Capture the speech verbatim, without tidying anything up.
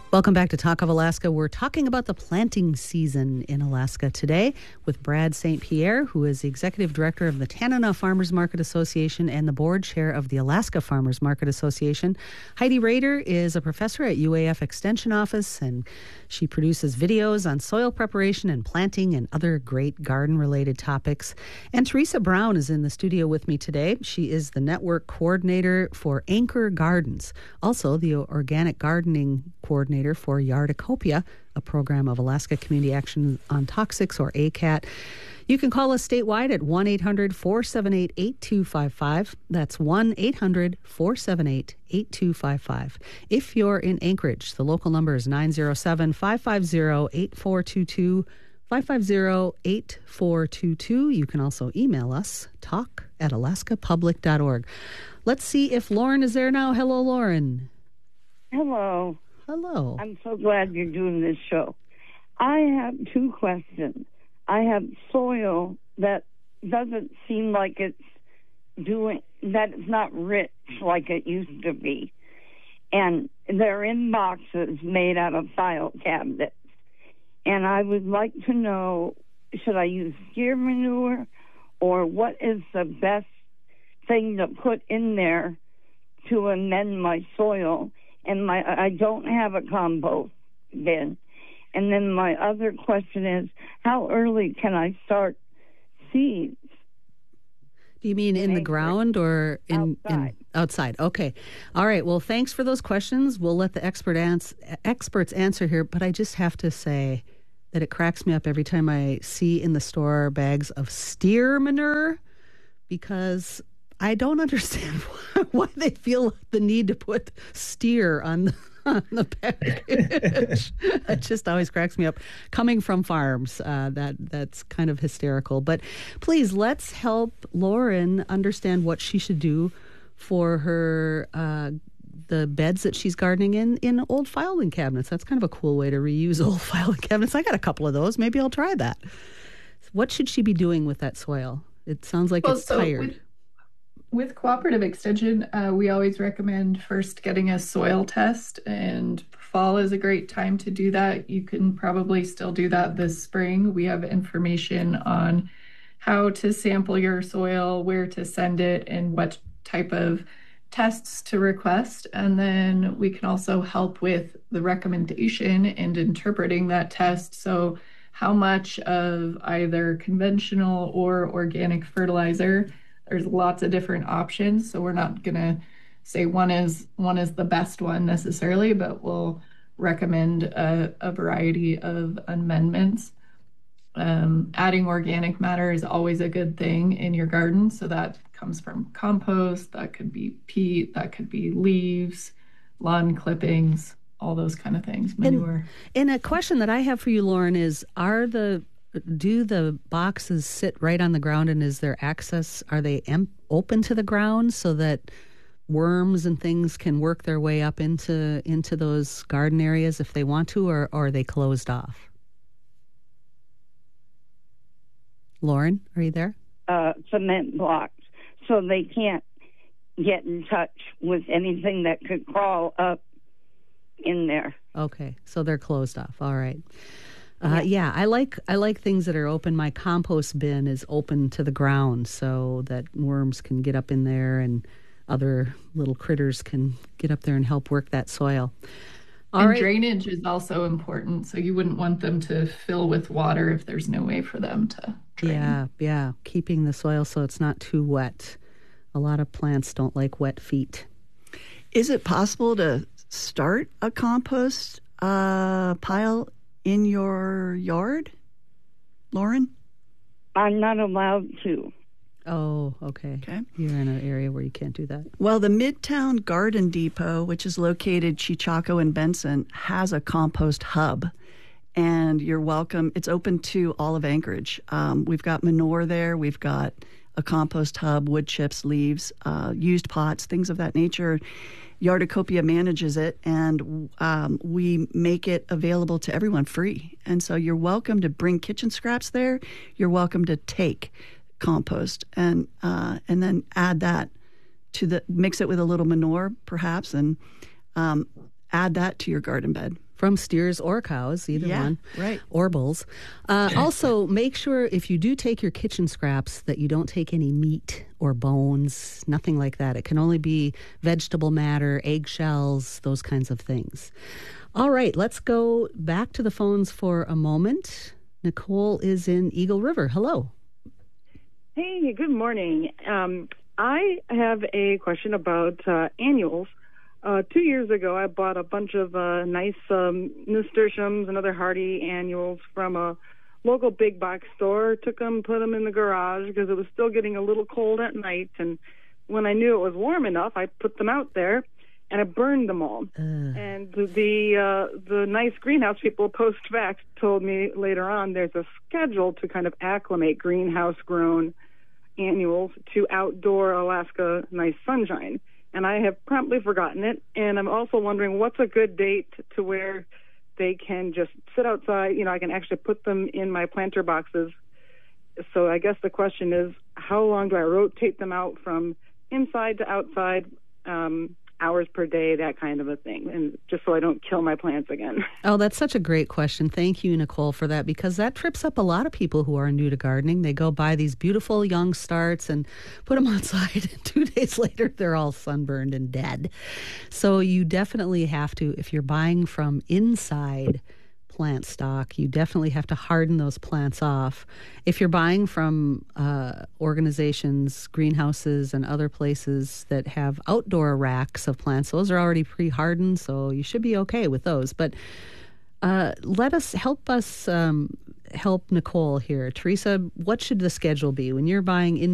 Welcome back to Talk of Alaska. We're talking about the planting season in Alaska today with Brad Saint Pierre, who is the Executive Director of the Tanana Farmers Market Association and the Board Chair of the Alaska Farmers Market Association. Heidi Rader is a professor at U A F Extension Office, and she produces videos on soil preparation and planting and other great garden-related topics. And Teresa Brown is in the studio with me today. She is the Network Coordinator for Anchor Gardens, also the Organic Gardening Coordinator for Yardacopia, a program of Alaska Community Action on Toxics, or A C A T. You can call us statewide at one eight hundred four seven eight eight two five five. That's one eight hundred four seven eight eight two five five. If you're in Anchorage, the local number is nine zero seven, five five zero, eight four two two, five five zero, eight four two two. You can also email us, talk at alaska public dot org. Let's see if Lauren is there now. Hello, Lauren. Hello. Hello. I'm so glad you're doing this show. I have two questions. I have soil that doesn't seem like it's doing, that it's not rich like it used to be. And they're in boxes made out of file cabinets. And I would like to know, should I use steer manure, or what is the best thing to put in there to amend my soil? And my I don't have a compost bin. And then my other question is, how early can I start seeds? Do you mean in, in the ground or in outside? in outside? Okay. All right. Well, thanks for those questions. We'll let the expert ans- experts answer here, but I just have to say that it cracks me up every time I see in the store bags of steer manure, because I don't understand why, why they feel the need to put steer on the, on the package. It just always cracks me up. Coming from farms, uh, that that's kind of hysterical. But please, let's help Lauren understand what she should do for her uh, the beds that she's gardening in in old filing cabinets. That's kind of a cool way to reuse old filing cabinets. I got a couple of those. Maybe I'll try that. What should she be doing with that soil? It sounds like well, it's so tired. With- With cooperative extension, uh, we always recommend first getting a soil test, and fall is a great time to do that. You can probably still do that this spring. We have information on how to sample your soil, where to send it, and what type of tests to request. And then we can also help with the recommendation and interpreting that test. So how much of either conventional or organic fertilizer. There's lots of different options, so we're not going to say one is one is the best one necessarily, but we'll recommend a, a variety of amendments. Um, adding organic matter is always a good thing in your garden, so that comes from compost, that could be peat, that could be leaves, lawn clippings, all those kind of things, manure. And, and a question that I have for you, Lauren, is are the Do the boxes sit right on the ground, and is there access? Are they em- open to the ground so that worms and things can work their way up into into those garden areas if they want to, or, or are they closed off? Lauren, are you there? Uh, cement blocks, so they can't get in touch with anything that could crawl up in there. Okay, so they're closed off. All right. Uh, yeah, I like I like things that are open. My compost bin is open to the ground so that worms can get up in there and other little critters can get up there and help work that soil. All and right. Drainage is also important, so you wouldn't want them to fill with water if there's no way for them to drain. Yeah, yeah, keeping the soil so it's not too wet. A lot of plants don't like wet feet. Is it possible to start a compost uh, pile in your yard, Lauren? I'm not allowed to. Oh, okay. Okay. You're in an area where you can't do that. Well, the Midtown Garden Depot, which is located Chichaco and Benson, has a compost hub. And you're welcome. It's open to all of Anchorage. Um, we've got manure there. We've got a compost hub, wood chips, leaves, uh, used pots, things of that nature. Yardacopia manages it, and um, we make it available to everyone free. And so you're welcome to bring kitchen scraps there. You're welcome to take compost and uh, and then add that to the, mix it with a little manure perhaps, and um, add that to your garden bed from steers or cows, either Yeah, one, right. or bulls. Uh, also, make sure if you do take your kitchen scraps that you don't take any meat or bones, nothing like that. It can only be vegetable matter, eggshells, those kinds of things. All right, let's go back to the phones for a moment. Nicole is in Eagle River. Hello. Hey, good morning. Um, I have a question about uh, annuals. Uh, two years ago, I bought a bunch of uh, nice um, nasturtiums and other hardy annuals from a local big box store. Took them, put them in the garage because it was still getting a little cold at night. And when I knew it was warm enough, I put them out there and I burned them all. Uh. And the uh, the nice greenhouse people post back told me later on there's a schedule to kind of acclimate greenhouse grown annuals to outdoor Alaska nice sunshine. And I have promptly forgotten it. And I'm also wondering what's a good date to where they can just sit outside. You know, I can actually put them in my planter boxes. So I guess the question is, how long do I rotate them out from inside to outside, um, hours per day, that kind of a thing, and just so I don't kill my plants again. Oh, that's such a great question. Thank you, Nicole, for that, because that trips up a lot of people who are new to gardening. They go buy these beautiful young starts and put them outside, and two days later, they're all sunburned and dead. So you definitely have to, if you're buying from inside plant stock, you definitely have to harden those plants off. If you're buying from uh, organizations, greenhouses, and other places that have outdoor racks of plants, those are already pre-hardened, so you should be okay with those. But uh, let us help us um, help Nicole here. Teresa, what should the schedule be when you're buying in